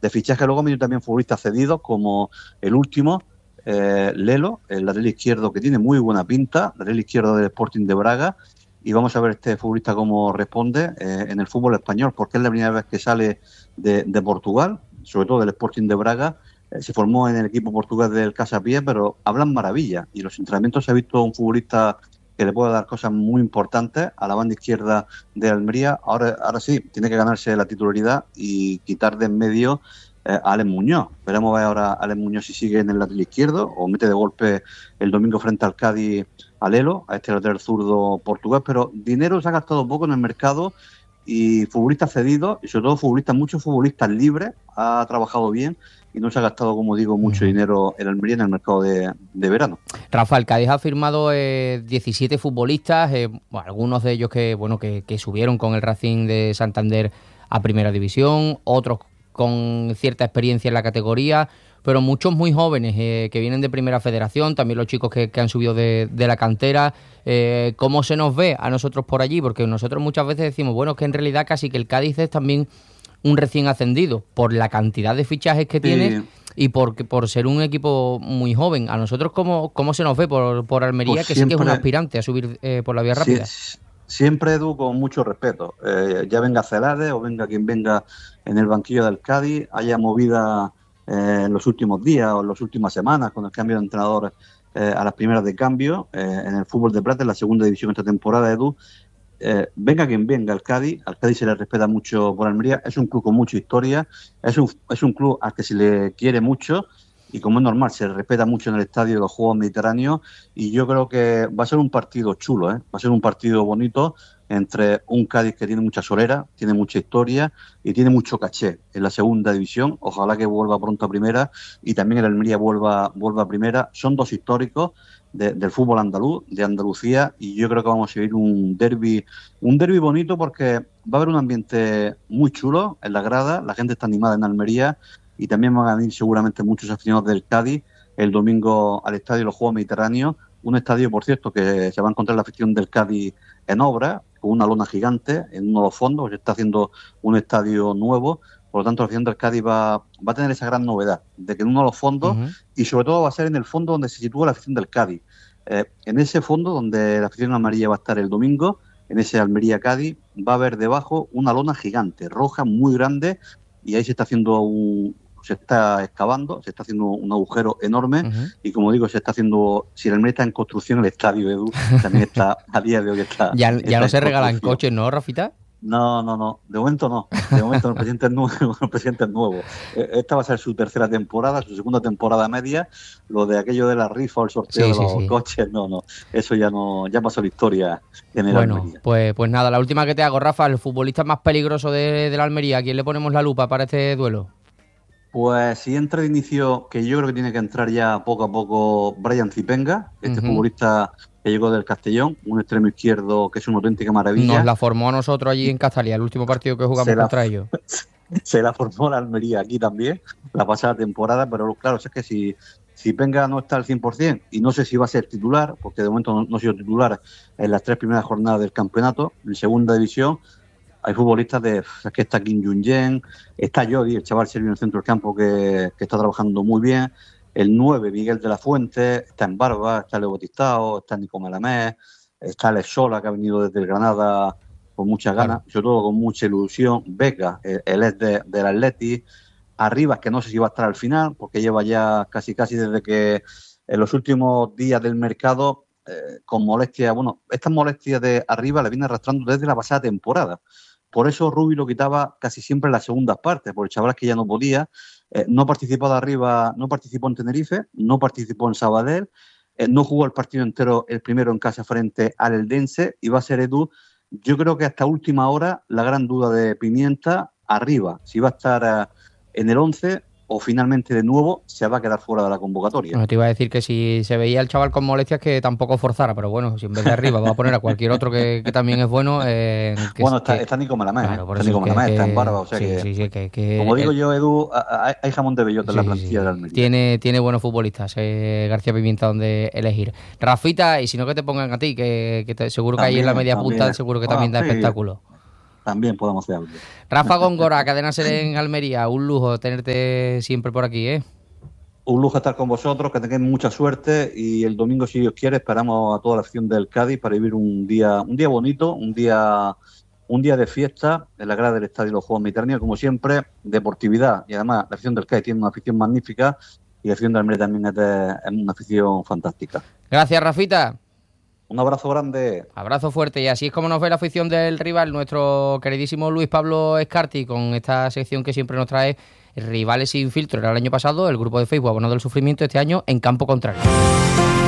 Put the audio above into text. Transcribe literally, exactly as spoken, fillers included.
de fichaje. Luego han venido también futbolistas cedidos, como el último, eh, Lelo, el lateral izquierdo, que tiene muy buena pinta, lateral izquierdo del Sporting de Braga, y vamos a ver este futbolista cómo responde eh, en el fútbol español, porque es la primera vez que sale de, de Portugal, sobre todo del Sporting de Braga. Eh, se formó en el equipo portugués del Casa Pia, pero hablan maravilla, y en los entrenamientos se ha visto un futbolista que le puede dar cosas muy importantes a la banda izquierda de Almería. Ahora, ahora sí, tiene que ganarse la titularidad y quitar de en medio eh, a Alex Muñoz. Veremos ahora a Alex Muñoz si sigue en el lateral izquierdo o mete de golpe el domingo frente al Cádiz a Lelo, a este lateral zurdo portugués. Pero dinero se ha gastado poco en el mercado y futbolistas cedidos, y sobre todo futbolistas, muchos futbolistas libres, ha trabajado bien y no se ha gastado, como digo, mucho uh-huh. dinero en Almería en el mercado de, de verano. Rafael, Cádiz ha firmado eh, diecisiete futbolistas, eh, bueno, algunos de ellos que bueno que, que subieron con el Racing de Santander a Primera División, otros con cierta experiencia en la categoría, pero muchos muy jóvenes eh, que vienen de Primera Federación, también los chicos que, que han subido de, de la cantera. Eh, ¿Cómo se nos ve a nosotros por allí? Porque nosotros muchas veces decimos, bueno, que en realidad casi que el Cádiz es también un recién ascendido por la cantidad de fichajes que sí. tiene y por, por ser un equipo muy joven. ¿A nosotros cómo, cómo se nos ve por, por Almería, pues que siempre, sí que es un aspirante a subir eh, por la vía rápida? Sí, siempre, Edu, con mucho respeto. Eh, ya venga Celades o venga quien venga en el banquillo del Cádiz, haya movida eh, en los últimos días o en las últimas semanas con el cambio de entrenador eh, a las primeras de cambio eh, en el fútbol de plata, en la segunda división esta temporada, Edu. Eh, venga quien venga al Cádiz, al Cádiz se le respeta mucho por Almería, es un club con mucha historia, es un, es un club al que se le quiere mucho y, como es normal, se le respeta mucho en el estadio de los Juegos Mediterráneos, y yo creo que va a ser un partido chulo, ¿eh? Va a ser un partido bonito entre un Cádiz que tiene mucha solera, tiene mucha historia y tiene mucho caché en la segunda división. Ojalá que vuelva pronto a primera y también el Almería vuelva, vuelva a primera. Son dos históricos De, del fútbol andaluz, de Andalucía, y yo creo que vamos a vivir un derbi, un derbi bonito, porque va a haber un ambiente muy chulo en la grada, la gente está animada en Almería, y también van a venir seguramente muchos aficionados del Cádiz el domingo al estadio de los Juegos Mediterráneos, un estadio, por cierto, que se va a encontrar la afición del Cádiz en obra, con una lona gigante en uno de los fondos, se está haciendo un estadio nuevo. Por lo tanto, la afición del Cádiz va, va a tener esa gran novedad de que en uno de los fondos, uh-huh. y sobre todo va a ser en el fondo donde se sitúa la afición del Cádiz. Eh, en ese fondo donde la afición amarilla va a estar el domingo, en ese Almería-Cádiz, va a haber debajo una lona gigante, roja, muy grande, y ahí se está haciendo un, se está excavando, se está haciendo un agujero enorme, uh-huh. y como digo, se está haciendo, si el Almería está en construcción, el estadio, Edu, también está a día de hoy está. Ya, está ya no se regalan coches, ¿no, Rafita? No, no, no. De momento no. De momento el presidente es nuevo. El presidente es nuevo. Esta va a ser su tercera temporada, su segunda temporada media. Lo de aquello de la rifa o el sorteo sí, de los sí, sí. coches, no, no. Eso ya no, ya pasó la historia en el bueno, Almería. Pues, pues nada, la última que te hago, Rafa, el futbolista más peligroso de, de la Almería, ¿a quién le ponemos la lupa para este duelo? Pues si entra de inicio, que yo creo que tiene que entrar ya poco a poco, Brian Zipenga, este uh-huh. futbolista que llegó del Castellón, un extremo izquierdo que es una auténtica maravilla. Nos la formó a nosotros allí en Castalia, el último partido que jugamos contra la, ellos. Se la formó la Almería aquí también, la pasada temporada, pero claro, es que si, si Penga no está al cien por ciento, y no sé si va a ser titular, porque de momento no, no ha sido titular en las tres primeras jornadas del campeonato, en segunda división, hay futbolistas de, es que está Kim Jung-jen, está Jody, el chaval serbio en el centro del campo que, que está trabajando muy bien, el nueve, Miguel de la Fuente, está en Barba, está Leo Batistao, está Nico Malamés, está Alex Sola, que ha venido desde el Granada con muchas ganas, claro. sobre todo con mucha ilusión, Vega, el ex de, del Atleti, Arribas, que no sé si va a estar al final, porque lleva ya casi casi desde que en los últimos días del mercado, eh, con molestias, bueno, estas molestias de Arribas le viene arrastrando desde la pasada temporada. Por eso Rubi lo quitaba casi siempre en las segundas partes, porque el chaval es que ya no podía. Eh, no participó de arriba, no participó en Tenerife, no participó en Sabadell, eh, no jugó el partido entero, el primero en casa frente al Eldense, y va a ser, Edu, yo creo que hasta última hora la gran duda de Pimienta arriba, si va a estar uh, en el once o finalmente de nuevo se va a quedar fuera de la convocatoria. Bueno, te iba a decir que si se veía el chaval con molestias que tampoco forzara, pero bueno, si en vez de arriba va a poner a cualquier otro que, que también es bueno. Eh, que, bueno, está, que, está Nico Malamés, claro, está Nico Malamés, está en Barba, o sea sí, que, sí, sí, que, que como digo el, yo, Edu, hay, hay jamón de bellota sí, en la plantilla sí, de Almería. Tiene, tiene buenos futbolistas, eh, García Pimienta, donde elegir. Rafita, y si no que te pongan a ti, que, que te, seguro que también, ahí en la media también. punta seguro que ah, también da sí. espectáculo. también podamos hacer algo. Rafa Góngora, Cadena SER en Almería, un lujo tenerte siempre por aquí, ¿eh? Un lujo estar con vosotros, que tengáis mucha suerte y el domingo, si Dios quiere, esperamos a toda la afición del Cádiz para vivir un día un día bonito, un día un día de fiesta en la grada del Estadio de los Juegos Mediterráneos, como siempre, deportividad. Y además, la afición del Cádiz tiene una afición magnífica y la afición de Almería también es, de, es una afición fantástica. Gracias, Rafita. Un abrazo grande. Abrazo fuerte. Y así es como nos ve la afición del rival, nuestro queridísimo Luis Pablo Escarti, con esta sección que siempre nos trae Rivales sin filtro. Era el año pasado, el grupo de Facebook Abonados del Sufrimiento, este año en campo contrario.